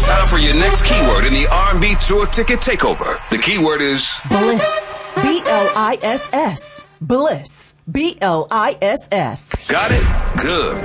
It's time for your next keyword in the R&B Tour Ticket Takeover. The keyword is Bliss. B-L-I-S-S. Bliss. B-L-I-S-S. Got it? Good.